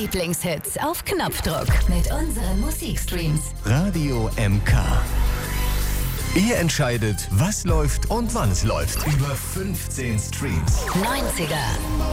Lieblingshits auf Knopfdruck mit unseren Musikstreams. Radio MK. Ihr entscheidet, was läuft und wann es läuft. Über 15 Streams. 90er.